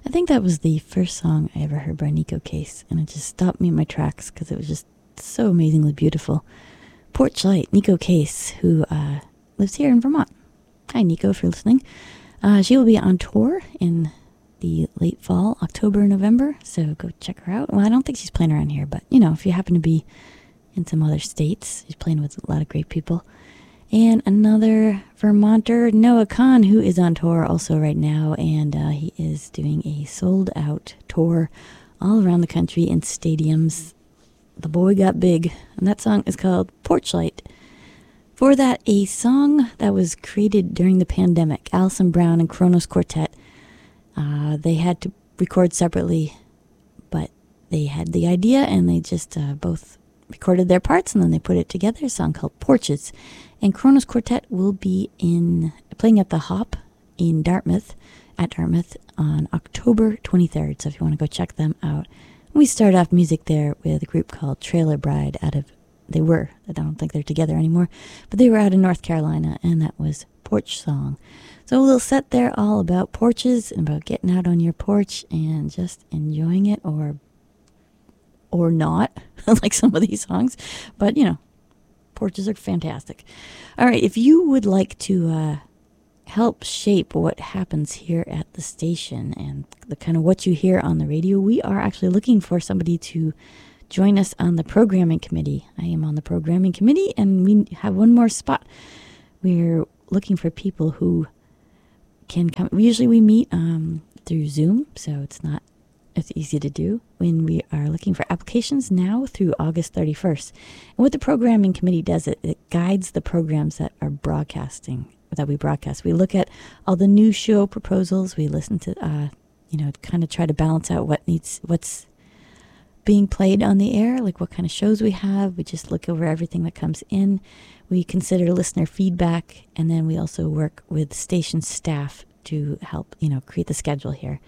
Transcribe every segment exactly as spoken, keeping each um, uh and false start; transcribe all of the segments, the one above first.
I think that was the first song I ever heard by Neko Case, and it just stopped me in my tracks because it was just so amazingly beautiful. Porch Light, Neko Case, who uh, lives here in Vermont. Hi, Neko, if you're listening. Uh, she will be on tour in the late fall, October, November, so go check her out. Well, I don't think she's playing around here, but, you know, if you happen to be in some other states, she's playing with a lot of great people. And another Vermonter, Noah Kahn, who is on tour also right now, and uh, he is doing a sold-out tour all around the country in stadiums. The boy got big, and that song is called Porch Light. For that, a song that was created during the pandemic, Alison Brown and Kronos Quartet. Uh, they had to record separately, but they had the idea, and they just uh, both recorded their parts, and then they put it together, a song called Porches. And Kronos Quartet will be in playing at the Hop in Dartmouth, at Dartmouth, on October twenty-third. So if you want to go check them out. We started off music there with a group called Trailer Bride out of, they were, I don't think they're together anymore, but they were out in North Carolina, and that was Porch Song. So a little set there all about porches and about getting out on your porch and just enjoying it, or or not, like some of these songs. But, you know, porches are fantastic. All right, if you would like to uh, help shape what happens here at the station and the kind of what you hear on the radio, we are actually looking for somebody to join us on the programming committee. I am on the programming committee, and we have one more spot. We're looking for people who can come. Usually we meet um, through Zoom, so it's not it's easy to do. When we are looking for applications now through August thirty-first. And what the programming committee does, it, it guides the programs that are broadcasting, that we broadcast. We look at all the new show proposals. We listen to, uh, you know, kind of try to balance out what needs, what's being played on the air, like what kind of shows we have. We just look over everything that comes in. We consider listener feedback, and then we also work with station staff to help, you know, create the schedule here.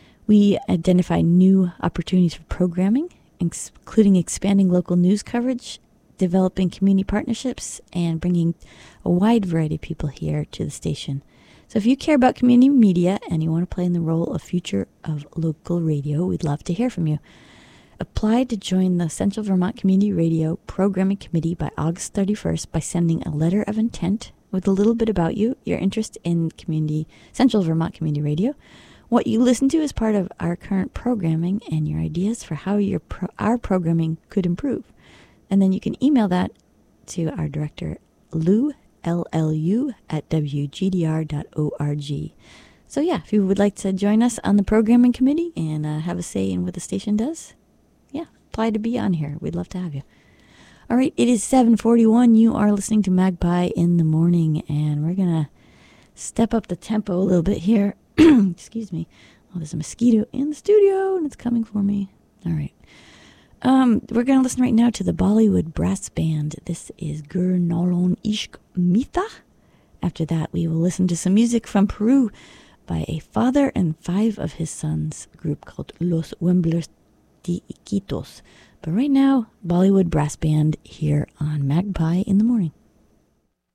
We identify new opportunities for programming, including expanding local news coverage, developing community partnerships, and bringing a wide variety of people here to the station. So if you care about community media and you want to play in the role of future of local radio, we'd love to hear from you. Apply to join the Central Vermont Community Radio Programming Committee by August thirty-first by sending a letter of intent with a little bit about you, your interest in community Central Vermont Community Radio, what you listen to as part of our current programming, and your ideas for how your pro- our programming could improve. And then you can email that to our director, Lou, L L U, at w g d r dot org. So yeah, if you would like to join us on the programming committee and uh, have a say in what the station does, yeah, apply to be on here. We'd love to have you. All right, it is seven forty-one. You are listening to Magpie in the Morning, and we're going to step up the tempo a little bit here. Excuse me. Oh, there's a mosquito in the studio, and it's coming for me. All right. Um, we're going to listen right now to the Bollywood Brass Band. This is Gur Nolon Ishq Mitha. After that, we will listen to some music from Peru by a father and five of his sons group called Los Wemblers de Iquitos. But right now, Bollywood Brass Band here on Magpie in the Morning.